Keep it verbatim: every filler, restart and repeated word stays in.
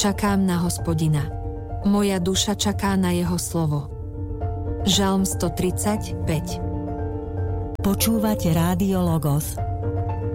Čakám na Hospodina. Moja duša čaká na jeho slovo. Žalm stotridsaťpäť. Počúvate Rádio Logos.